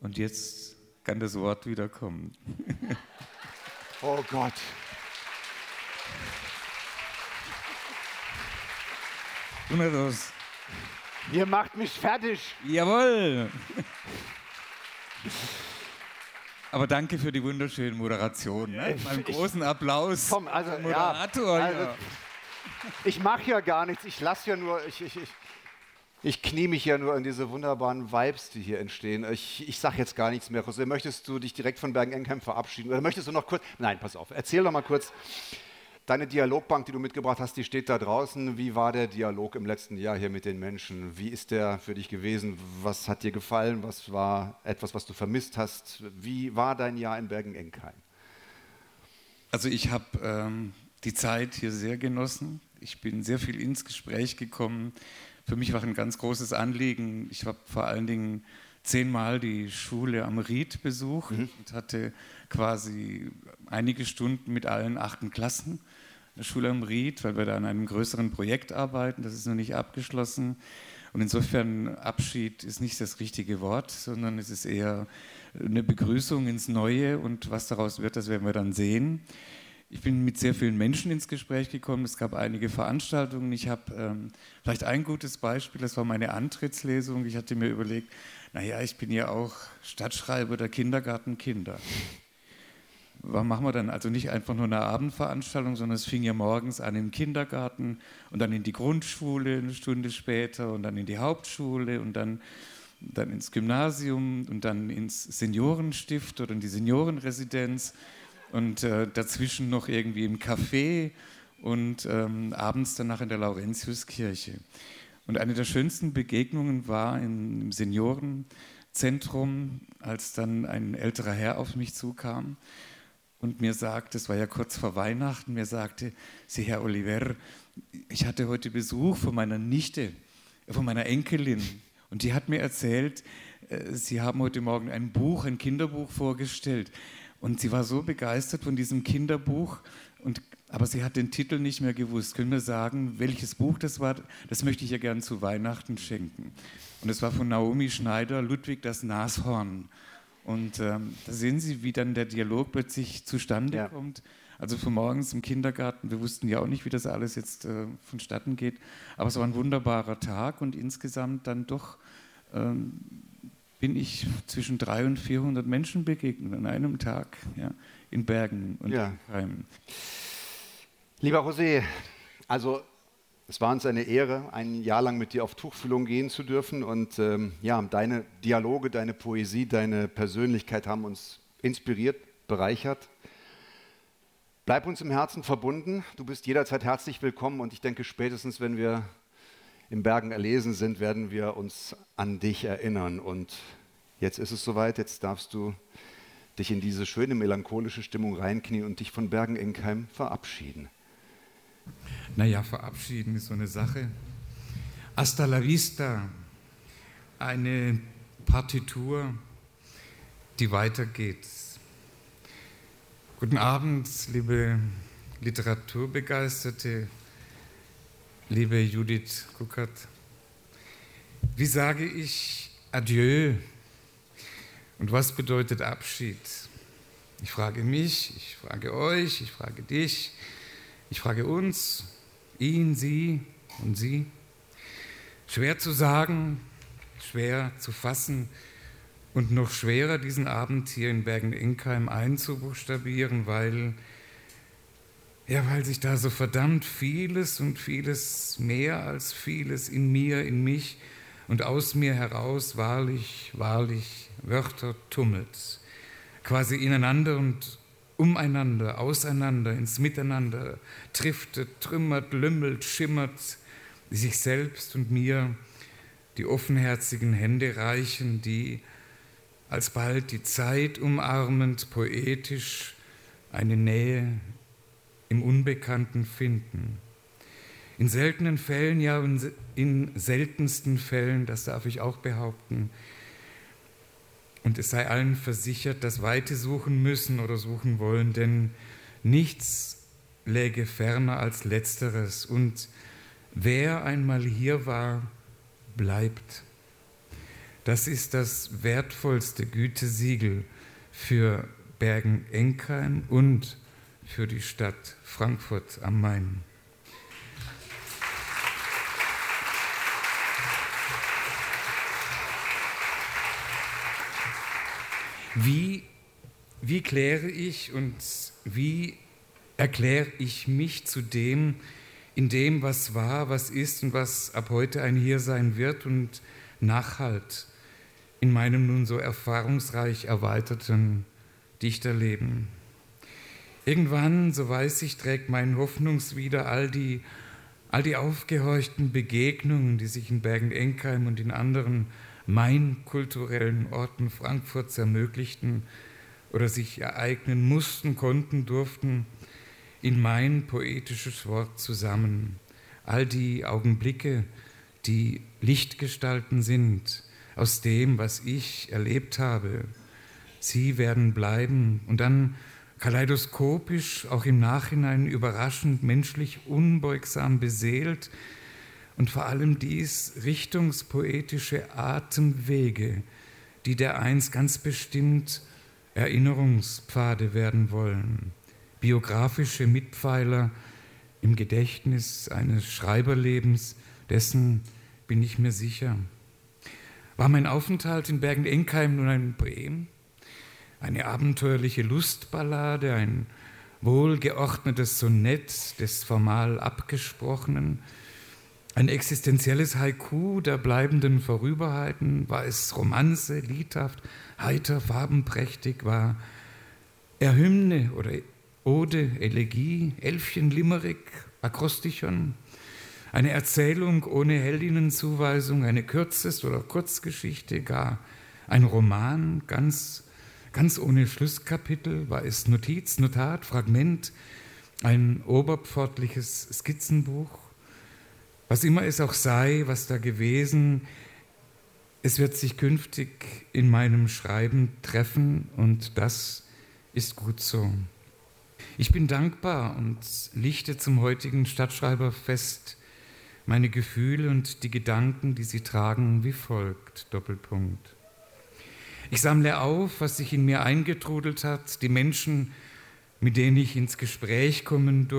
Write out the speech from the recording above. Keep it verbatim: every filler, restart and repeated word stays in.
Und jetzt kann das Wort wieder kommen. Oh Gott. Wunderlos. Ihr macht mich fertig. Jawohl. Aber danke für die wunderschöne Moderation. Ne? Einen großen Applaus. Komm, also, zum Moderator. Ja, also, ja. Ich mache ja gar nichts. Ich lasse ja nur. Ich, ich, ich, ich knie mich ja nur in diese wunderbaren Vibes, die hier entstehen. Ich, ich sage jetzt gar nichts mehr. José, möchtest du dich direkt von Bergen-Enkheim verabschieden? Oder möchtest du noch kurz. Nein, pass auf. Erzähl doch mal kurz. Deine Dialogbank, die du mitgebracht hast, die steht da draußen. Wie war der Dialog im letzten Jahr hier mit den Menschen? Wie ist der für dich gewesen? Was hat dir gefallen? Was war etwas, was du vermisst hast? Wie war dein Jahr in Bergen-Enkheim? Also ich habe ähm, die Zeit hier sehr genossen. Ich bin sehr viel ins Gespräch gekommen. Für mich war ein ganz großes Anliegen. Ich habe vor allen Dingen zehnmal die Schule am Ried besucht mhm. und hatte quasi einige Stunden mit allen achten Klassen der Schule am Ried, weil wir da an einem größeren Projekt arbeiten. Das ist noch nicht abgeschlossen. Und insofern Abschied ist nicht das richtige Wort, sondern es ist eher eine Begrüßung ins Neue. Und was daraus wird, das werden wir dann sehen. Ich bin mit sehr vielen Menschen ins Gespräch gekommen. Es gab einige Veranstaltungen. Ich habe ähm, vielleicht ein gutes Beispiel, das war meine Antrittslesung. Ich hatte mir überlegt, naja, ich bin ja auch Stadtschreiber der Kindergartenkinder. Was machen wir dann? Also nicht einfach nur eine Abendveranstaltung, sondern es fing ja morgens an im Kindergarten und dann in die Grundschule eine Stunde später und dann in die Hauptschule und dann, dann ins Gymnasium und dann ins Seniorenstift oder in die Seniorenresidenz und äh, dazwischen noch irgendwie im Café und ähm, abends danach in der Laurentiuskirche. Und eine der schönsten Begegnungen war im Seniorenzentrum, als dann ein älterer Herr auf mich zukam und mir sagte, es war ja kurz vor Weihnachten, mir sagte, Sie, Herr Oliver, ich hatte heute Besuch von meiner Nichte, von meiner Enkelin. Und die hat mir erzählt, Sie haben heute Morgen ein Buch, ein Kinderbuch vorgestellt. Und sie war so begeistert von diesem Kinderbuch, und, aber sie hat den Titel nicht mehr gewusst. Können wir sagen, welches Buch das war? Das möchte ich ihr gern zu Weihnachten schenken. Und es war von Naomi Schneider, Ludwig das Nashorn. Und ähm, da sehen Sie, wie dann der Dialog plötzlich zustande ja. kommt. Also von morgens im Kindergarten, wir wussten ja auch nicht, wie das alles jetzt äh, vonstatten geht. Aber es war ein wunderbarer Tag und insgesamt dann doch ähm, bin ich zwischen dreihundert und vierhundert Menschen begegnet an einem Tag, ja, in Bergen und ja. Enkheim. Lieber José, also es war uns eine Ehre, ein Jahr lang mit dir auf Tuchfühlung gehen zu dürfen und ähm, ja, deine Dialoge, deine Poesie, deine Persönlichkeit haben uns inspiriert, bereichert. Bleib uns im Herzen verbunden, du bist jederzeit herzlich willkommen und ich denke, spätestens wenn wir in Bergen erlesen sind, werden wir uns an dich erinnern. Und jetzt ist es soweit, jetzt darfst du dich in diese schöne melancholische Stimmung reinknien und dich von Bergen-Enkheim verabschieden. Naja, verabschieden ist so eine Sache. Hasta la vista, eine Partitur, die weitergeht. Guten Abend, liebe Literaturbegeisterte, liebe Judith Guckert. Wie sage ich Adieu? Und was bedeutet Abschied? Ich frage mich, ich frage euch, ich frage dich, ich frage uns, ihn, sie und sie. Schwer zu sagen, schwer zu fassen und noch schwerer, diesen Abend hier in Bergen-Enkheim einzubuchstabieren, weil, ja, weil sich da so verdammt vieles und vieles mehr als vieles in mir, in mich und aus mir heraus wahrlich, wahrlich Wörter tummelt. Quasi ineinander und umeinander, auseinander, ins Miteinander driftet, trümmert, lümmelt, schimmert, die sich selbst und mir die offenherzigen Hände reichen, die alsbald die Zeit umarmend, poetisch eine Nähe im Unbekannten finden. In seltenen Fällen, ja in seltensten Fällen, das darf ich auch behaupten, und es sei allen versichert, das Weite suchen müssen oder suchen wollen, denn nichts läge ferner als Letzteres. Und wer einmal hier war, bleibt. Das ist das wertvollste Gütesiegel für Bergen-Enkheim und für die Stadt Frankfurt am Main. Wie, wie kläre ich und wie erkläre ich mich zu dem, in dem, was war, was ist und was ab heute ein Hier sein wird und Nachhalt in meinem nun so erfahrungsreich erweiterten Dichterleben? Irgendwann, so weiß ich, trägt mein Hoffnungswider all die, all die aufgehorchten Begegnungen, die sich in Bergen-Enkheim und in anderen mainkulturellen Orten Frankfurts ermöglichten oder sich ereignen mussten, konnten, durften, in mein poetisches Wort zusammen. All die Augenblicke, die Lichtgestalten sind aus dem, was ich erlebt habe, sie werden bleiben und dann kaleidoskopisch, auch im Nachhinein überraschend, menschlich unbeugsam beseelt und vor allem dies richtungspoetische Atemwege, die dereinst ganz bestimmt Erinnerungspfade werden wollen, biografische Mitpfeiler im Gedächtnis eines Schreiberlebens, dessen bin ich mir sicher. War mein Aufenthalt in Bergen-Enkheim nun ein Poem, eine abenteuerliche Lustballade, ein wohlgeordnetes Sonett des formal Abgesprochenen, ein existenzielles Haiku der bleibenden Vorüberheiten? War es Romanze, liedhaft, heiter, farbenprächtig? War er Hymne oder Ode, Elegie, Elfchen, Limerick, Akrostichon? Eine Erzählung ohne Heldinnenzuweisung, eine Kürzest- oder Kurzgeschichte, gar ein Roman, ganz, ganz ohne Schlusskapitel? War es Notiz, Notat, Fragment, ein oberpfortliches Skizzenbuch? Was immer es auch sei, was da gewesen, es wird sich künftig in meinem Schreiben treffen und das ist gut so. Ich bin dankbar und lichte zum heutigen Stadtschreiberfest meine Gefühle und die Gedanken, die sie tragen, wie folgt, Doppelpunkt. Ich sammle auf, was sich in mir eingetrudelt hat, die Menschen, mit denen ich ins Gespräch kommen durfte,